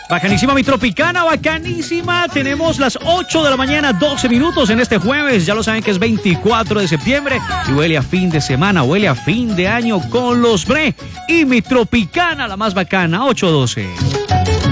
Bacanísima mi Tropicana, bacanísima. Tenemos las 8 de la mañana, 12 minutos en este jueves. Ya lo saben que es 24 de septiembre y huele a fin de semana, huele a fin de año con los Bre y mi Tropicana, la más bacana, 8:12.